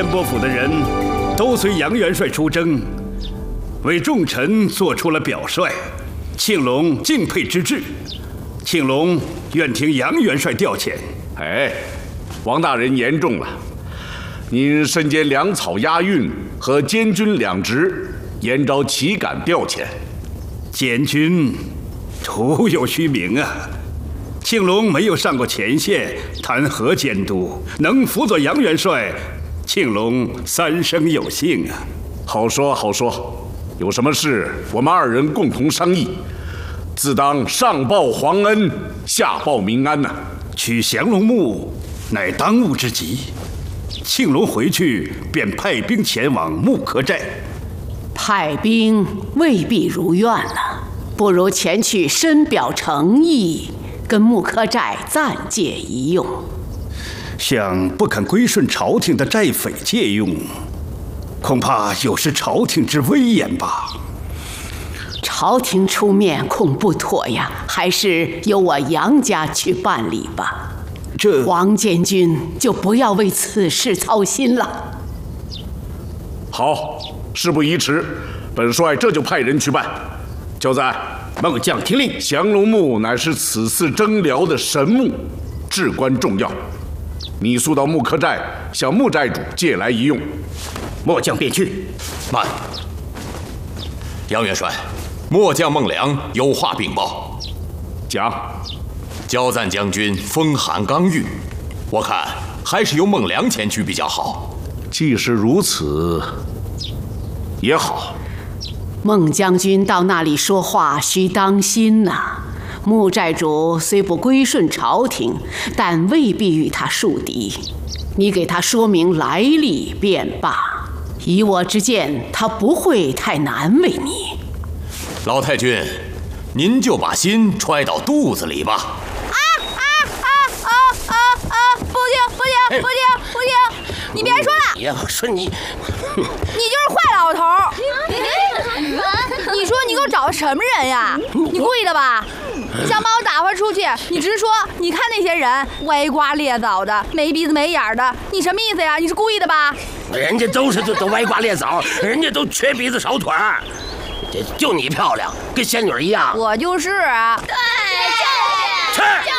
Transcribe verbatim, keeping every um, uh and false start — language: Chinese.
伯府的人都随杨元帅出征，为众臣做出了表率，庆隆敬佩之至。庆隆愿听杨元帅调遣。 哎，王大人言重了，您身兼粮草押运和监军两职，言召岂敢调遣？ 监军徒有虚名啊。庆隆没有上过前线，谈何监督？能辅佐杨元帅，庆隆三生有幸啊！ 好说好说，有什么事我们二人共同商议，自当上报皇恩，下报民安呐、啊。 取降龙木乃当务之急。庆隆回去便派兵前往木柯寨。 派兵未必如愿了，不如前去深表诚意。跟木柯寨暂借一用， 向不肯归顺朝廷的寨匪借用，恐怕有失朝廷之威严吧。 朝廷出面恐不妥呀，还是由我杨家去办理吧。 这王监军就不要为此事操心了。 好，事不宜迟，本帅这就派人去办。交在。 孟将听令。 降龙木乃是此次征辽的神木，至关重要。你速到木柯寨向木寨主借来一用。 末将便去。 慢，杨元帅，末将孟良有话禀报。 讲。 焦赞将军风寒刚郁，我看还是由孟良前去比较好。 既是如此，也好。 孟将军到那里说话需当心呐、啊。木寨主虽不归顺朝廷，但未必与他树敌。你给他说明来历便罢。以我之见，他不会太难为你。 老太君，您就把心揣到肚子里吧。 啊啊啊啊啊啊！不行不行不行不行！你别说了。 呀，我说你， 你就是坏老头。你说你给我找的什么人呀？你故意的吧？想把我打发出去？你直说！你看那些人歪瓜裂枣的，没鼻子没眼的，你什么意思呀？你是故意的吧？ 人家都是都都歪瓜裂枣，人家都缺鼻子少腿儿，就就你漂亮，跟仙女一样。 我就是啊。 对，就是。